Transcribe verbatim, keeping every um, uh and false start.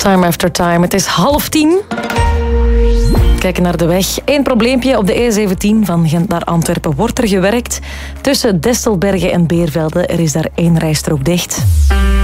Time After Time. Het is half tien. Kijken naar de weg. Eén probleempje op de E zeventien van Gent naar Antwerpen. Wordt er gewerkt tussen Destelbergen en Beervelde. Er is daar één rijstrook dicht.